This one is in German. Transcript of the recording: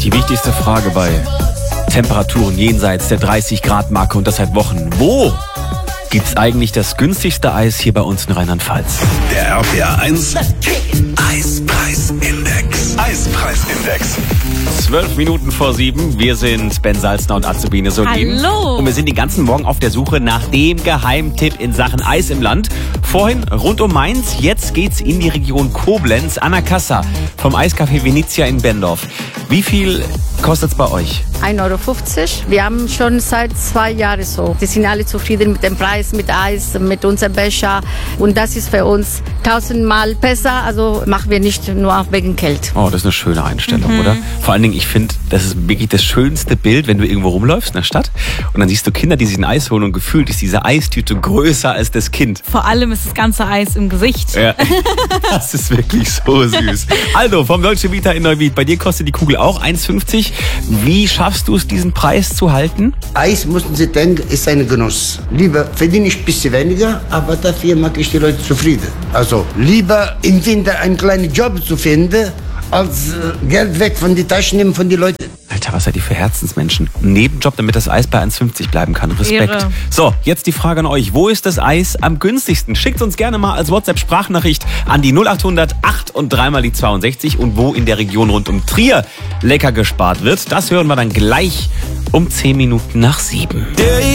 Die wichtigste Frage bei Temperaturen jenseits der 30-Grad-Marke und das seit Wochen. Wo gibt's eigentlich das günstigste Eis hier bei uns in Rheinland-Pfalz? Der RPR 1 Eispreisindex. Eispreisindex. 12 Minuten vor 7. Wir sind Ben Salzner und Azubine Solin. Hallo. Und wir sind den ganzen Morgen auf der Suche nach dem Geheimtipp in Sachen Eis im Land. Vorhin rund um Mainz, jetzt geht's in die Region Koblenz. Anna Kassa vom Eiscafé Venezia in Bendorf. Wie viel kostet's bei euch? 1,50 Euro. Wir haben schon seit 2 Jahren so. Die sind alle zufrieden mit dem Preis, mit Eis, mit unserem Becher. Und das ist für uns 1000-mal besser. Also machen wir nicht nur wegen Geld. Oh, das ist eine schöne Einstellung, oder? Vor allen Dingen, ich finde, das ist wirklich das schönste Bild, wenn du irgendwo rumläufst in der Stadt und dann siehst du Kinder, die sich ein Eis holen und gefühlt ist diese Eistüte größer als das Kind. Vor allem ist das ganze Eis im Gesicht. Ja, das ist wirklich so süß. Also, vom Dolce Vita in Neuwied, bei dir kostet die Kugel auch 1,50. Wie schaffst du es, diesen Preis zu halten? Eis, müssen Sie denken, ist ein Genuss. Lieber verdiene ich ein bisschen weniger, aber dafür mache ich die Leute zufrieden. Also lieber im Winter einen kleinen Job zu finden, als Geld weg von die Taschen nehmen von den Leuten. Alter, was seid ihr für Herzensmenschen? Ein Nebenjob, damit das Eis bei 1,50 bleiben kann. Respekt. Ehre. So, jetzt die Frage an euch. Wo ist das Eis am günstigsten? Schickt uns gerne mal als WhatsApp-Sprachnachricht an die 0800 8 und 3 mal die 62 und wo in der Region rund um Trier lecker gespart wird. Das hören wir dann gleich um 10 Minuten nach 7.